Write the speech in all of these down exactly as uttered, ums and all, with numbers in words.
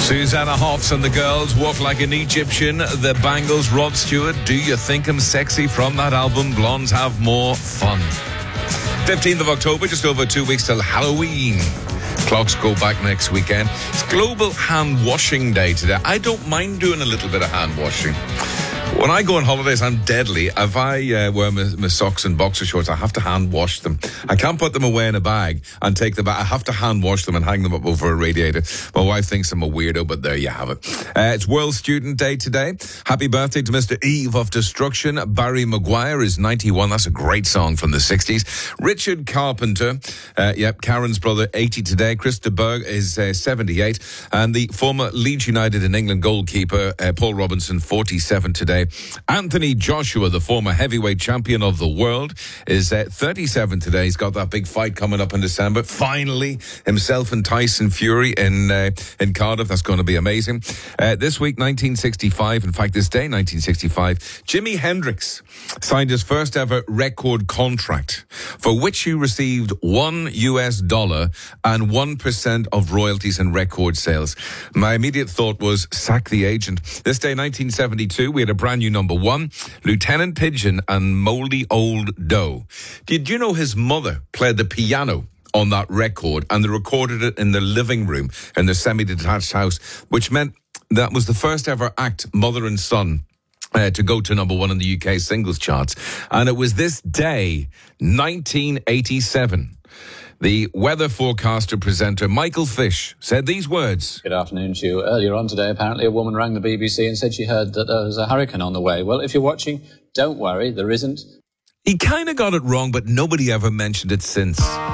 Susanna Hoffs and the Girls, Walk Like an Egyptian. The Bangles, Rod Stewart, Do You Think I'm Sexy? From that album, Blondes Have More Fun. fifteenth of October, just over two weeks till Halloween. Clocks go back next weekend. It's Global Hand Washing Day today. I don't mind doing a little bit of hand washing. When I go on holidays, I'm deadly. If I uh, wear my, my socks and boxer shorts, I have to hand wash them. I can't put them away in a bag and take them back. I have to hand wash them and hang them up over a radiator. My wife thinks I'm a weirdo, but there you have it. Uh, it's World Student Day today. Happy birthday to Mister Eve of Destruction. Barry Maguire is ninety-one. That's a great song from the sixties. Richard Carpenter, uh, yep, Karen's brother, eighty today. Chris de Burgh is uh, seventy-eight. And the former Leeds United in England goalkeeper, uh, Paul Robinson, forty-seven today. Anthony Joshua, the former heavyweight champion of the world, is uh, thirty-seven today. He's got that big fight coming up in December. Finally, himself and Tyson Fury in uh, in Cardiff. That's going to be amazing. Uh, this week, nineteen sixty-five, in fact, this day, nineteen sixty-five, Jimi Hendrix signed his first ever record contract, for which he received one U S dollar and one percent of royalties and record sales. My immediate thought was, sack the agent. This day, nineteen seventy-two, we had a brand new number one, Lieutenant Pigeon and Moldy Old Doe. Did you know his mother played the piano on that record, and they recorded it in the living room in the semi-detached house, which meant that was the first ever act, mother and son, Uh, to go to number one in the U K singles charts. And it was this day, nineteen eighty-seven, the weather forecaster presenter Michael Fish said these words. Good afternoon to you. Earlier on today, apparently a woman rang the B B C and said she heard that there was a hurricane on the way. Well, if you're watching, don't worry, there isn't. He kind of got it wrong, but nobody ever mentioned it since.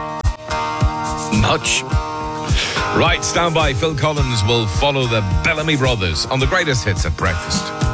Much. Right, stand by. Phil Collins will follow the Bellamy Brothers on the greatest hits at breakfast.